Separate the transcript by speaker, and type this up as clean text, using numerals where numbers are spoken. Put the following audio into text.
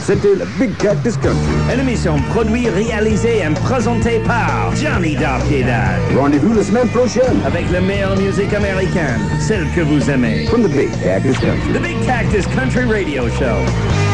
Speaker 1: C'était le Big Cactus Country.
Speaker 2: Une émission produite, réalisée et présentée par Johnny Darpiedad.
Speaker 1: Rendez-vous la semaine prochaine.
Speaker 2: Avec la meilleure musique américaine, celle que vous aimez.
Speaker 1: From the Big Cactus Country.
Speaker 2: The Big Cactus Country Radio Show.